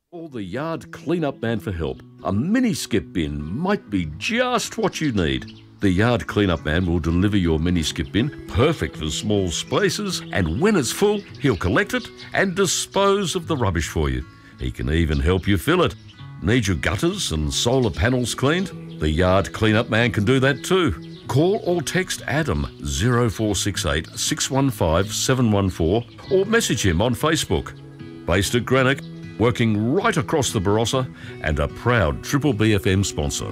Call the Yard Cleanup Man for help. A mini skip bin might be just what you need. The Yard Cleanup Man will deliver your mini skip bin, perfect for small spaces, and when it's full, he'll collect it and dispose of the rubbish for you. He can even help you fill it. Need your gutters and solar panels cleaned? The Yard Cleanup Man can do that too. Call or text Adam 0468 615 714 or message him on Facebook. Based at Greenock, working right across the Barossa, and a proud Triple BFM sponsor.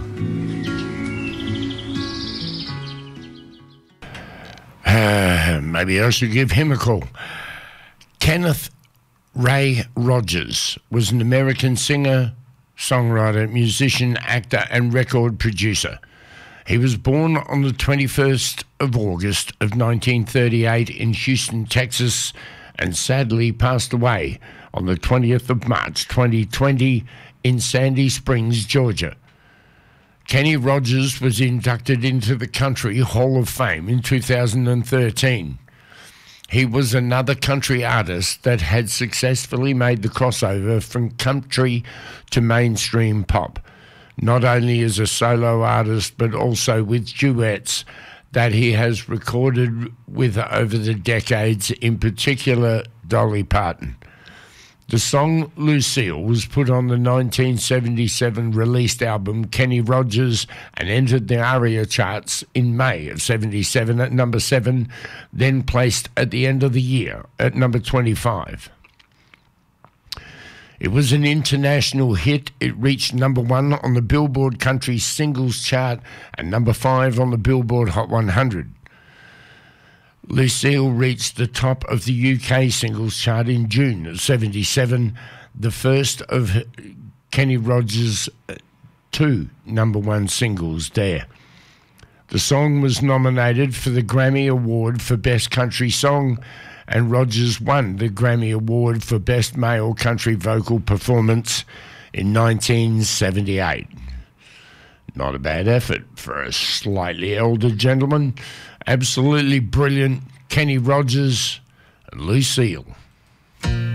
Maybe I should give him a call. Kenneth Ray Rogers was an American singer, songwriter, musician, actor and record producer. He was born on the 21st of August of 1938 in Houston, Texas, and sadly passed away on the 20th of March 2020 in Sandy Springs, Georgia. Kenny Rogers was inducted into the Country Hall of Fame in 2013. He was another country artist that had successfully made the crossover from country to mainstream pop, not only as a solo artist but also with duets that he has recorded with over the decades, in particular Dolly Parton. The song Lucille was put on the 1977 released album Kenny Rogers and entered the ARIA charts in May of 77 at number 7, then placed at the end of the year at number 25. It was an international hit. It reached number 1 on the Billboard Country Singles Chart and number 5 on the Billboard Hot 100. Lucille reached the top of the UK Singles Chart in June of 77, the first of Kenny Rogers' 2 number 1 singles there. The song was nominated for the Grammy Award for Best Country Song, and Rogers won the Grammy Award for Best Male Country Vocal Performance in 1978. Not a bad effort for a slightly elder gentleman. Absolutely brilliant. Kenny Rogers and Lucille.